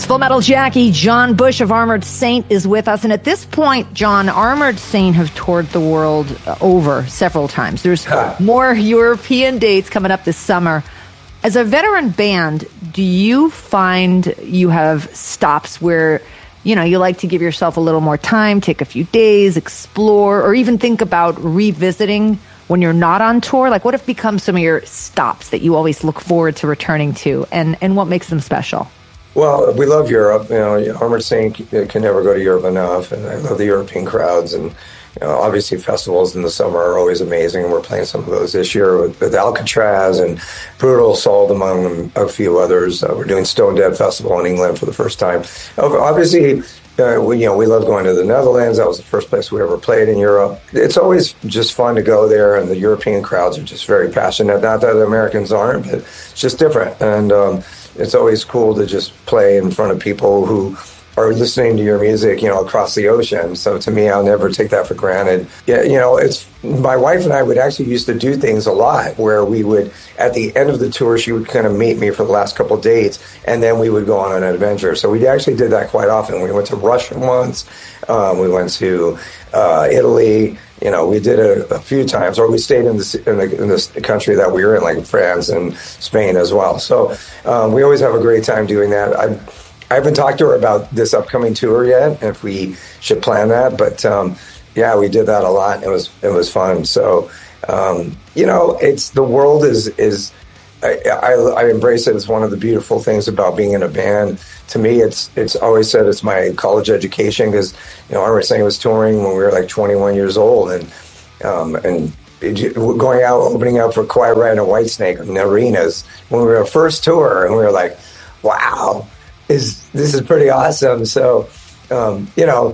It's Full Metal Jackie. John Bush of Armored Saint is with us. And at this point, John, Armored Saint have toured the world over several times. There's more European dates coming up this summer. As a veteran band, do you find you have stops where, you know, you like to give yourself a little more time, take a few days, explore, or even think about revisiting when you're not on tour? Like, what have become some of your stops that you always look forward to returning to, and what makes them special? Well, we love Europe. You know, Armored Saint can never go to Europe enough, and I love the European crowds. And you know, obviously, festivals in the summer are always amazing, and we're playing some of those this year with Alcatraz and Brutal Assault, among a few others. We're doing Stone Dead Festival in England for the first time. Obviously, we love going to the Netherlands. That was the first place we ever played in Europe. It's always just fun to go there, and the European crowds are just very passionate. Not that the Americans aren't, but it's just different. And it's always cool to just play in front of people who are listening to your music, you know, across the ocean. So to me, I'll never take that for granted. Yeah, you know, it's my wife and I would actually used to do things a lot where we would, at the end of the tour, she would kind of meet me for the last couple of dates, and then we would go on an adventure. So we actually did that quite often. We went to Russia once. We went to Italy. You know, we did it a few times, or we stayed in this country that we were in, like France and Spain as well. So we always have a great time doing that. I haven't talked to her about this upcoming tour yet, if we should plan that. But yeah, we did that a lot. It was fun. So you know, the world is. I embrace it as one of the beautiful things about being in a band. To me, it's always said it's my college education, because you know, Armored Saint was touring when we were like 21 years old, and going out, opening up for Quiet Riot and Whitesnake in the arenas when we were our first tour, and we were like, wow, this is pretty awesome. So you know,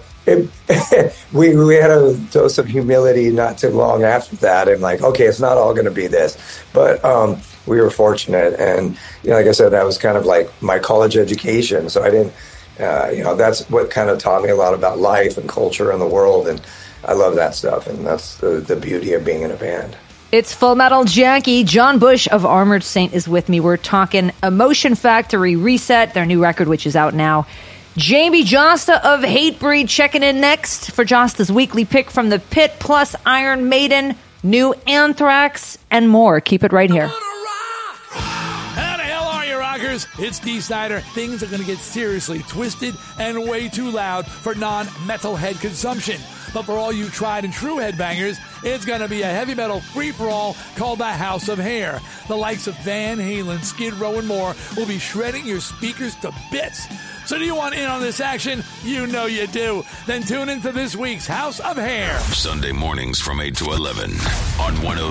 we had a dose of humility not too long after that, and like, okay, it's not all going to be this, but we were fortunate, and you know, like I said, that was kind of like my college education. So I didn't, you know, that's what kind of taught me a lot about life and culture and the world, and I love that stuff, and that's the beauty of being in a band. It's Full Metal Jackie. John Bush of Armored Saint is with me. We're talking Emotion Factory Reset, their new record, which is out now. Jamie Josta of Hatebreed checking in next for Josta's weekly pick from the pit, plus Iron Maiden, new Anthrax, and more. Keep it right here. How the hell are you, rockers? It's Dee Snider. Things are going to get seriously twisted and way too loud for non-metalhead consumption. But for all you tried and true headbangers, it's going to be a heavy metal free-for-all called the House of Hair. The likes of Van Halen, Skid Row, and more will be shredding your speakers to bits. So do you want in on this action? You know you do. Then tune into this week's House of Hair. Sunday mornings from 8 to 11 on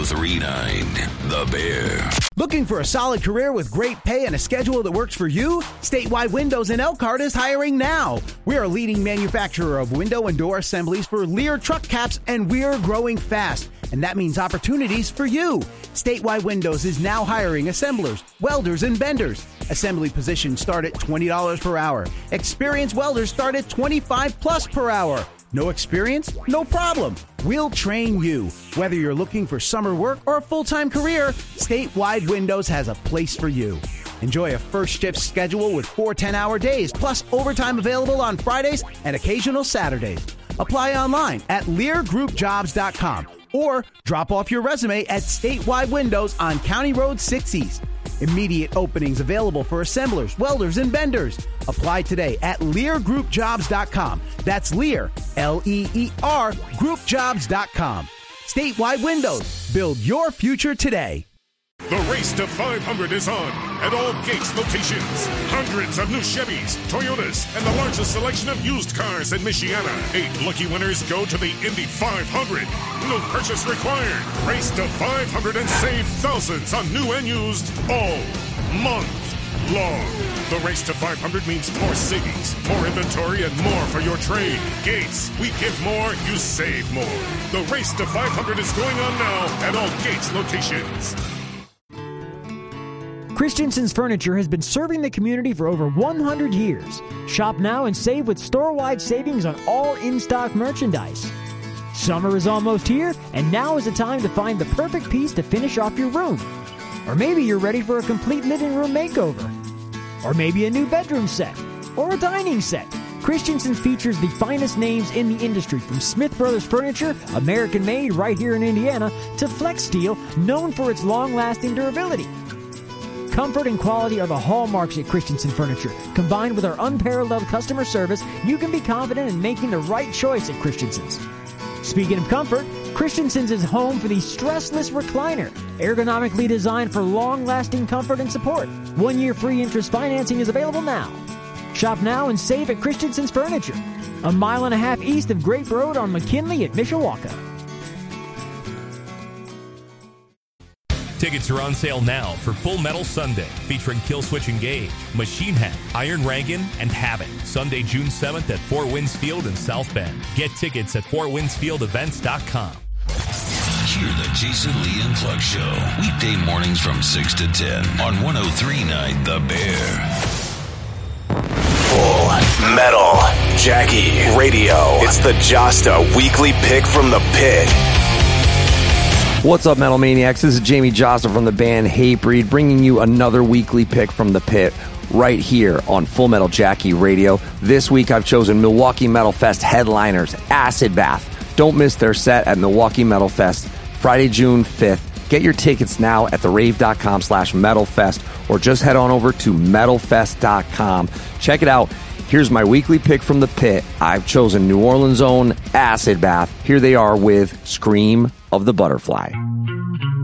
103.9 The Bear. Looking for a solid career with great pay and a schedule that works for you? Statewide Windows in Elkhart is hiring now. We are a leading manufacturer of window and door assemblies for Lear truck caps, and we're growing fast. And that means opportunities for you. Statewide Windows is now hiring assemblers, welders, and benders. Assembly positions start at $20 per hour. Experienced welders start at $25+ per hour. No experience? No problem. We'll train you. Whether you're looking for summer work or a full-time career, Statewide Windows has a place for you. Enjoy a first shift schedule with 4 10-hour days, plus overtime available on Fridays and occasional Saturdays. Apply online at LearGroupJobs.com or drop off your resume at Statewide Windows on County Road 6 East. Immediate openings available for assemblers, welders, and benders. Apply today at LearGroupJobs.com. That's Lear, L-E-E-R, GroupJobs.com. Statewide Windows. Build your future today. The race to 500 is on at all Gates locations. Hundreds of new Chevys, Toyotas, and the largest selection of used cars in Michiana. 8 lucky winners go to the Indy 500. No purchase required. Race to 500 and save thousands on new and used all month long. The race to 500 means more savings, more inventory, and more for your trade. Gates, we give more, you save more. The race to 500 is going on now at all Gates locations. Christensen's Furniture has been serving the community for over 100 years. Shop now and save with store-wide savings on all in-stock merchandise. Summer is almost here, and now is the time to find the perfect piece to finish off your room. Or maybe you're ready for a complete living room makeover. Or maybe a new bedroom set. or a dining set. Christensen's features the finest names in the industry, from Smith Brothers Furniture, American-made right here in Indiana, to Flex Steel, known for its long-lasting durability. Comfort and quality are the hallmarks at Christensen Furniture. Combined with our unparalleled customer service, you can be confident in making the right choice at Christensen's. Speaking of comfort, Christensen's is home for the stressless recliner, ergonomically designed for long-lasting comfort and support. 1 year free interest financing is available now. Shop now and save at Christensen's Furniture, a mile and a half east of Grape Road on McKinley at Mishawaka. Tickets are on sale now for Full Metal Sunday, featuring Killswitch Engage, Machine Head, Iron Reagan, and Havoc. Sunday, June 7th at Fort Winds Field in South Bend. Get tickets at FortWindsFieldEvents.com. Hear the Jason Lee and Clark Show, weekday mornings from 6 to 10 on 103.9 The Bear. Full Metal Jackie Radio. It's the Josta Weekly Pick from the Pit. What's up, Metal Maniacs? This is Jamie Josta from the band Hatebreed, bringing you another weekly pick from the pit right here on Full Metal Jackie Radio. This week I've chosen Milwaukee Metal Fest headliners, Acid Bath. Don't miss their set at Milwaukee Metal Fest, Friday, June 5th. Get your tickets now at therave.com/metalfest or just head on over to metalfest.com. Check it out. Here's my weekly pick from the pit. I've chosen New Orleans' own Acid Bath. Here they are with Scream of the Butterfly.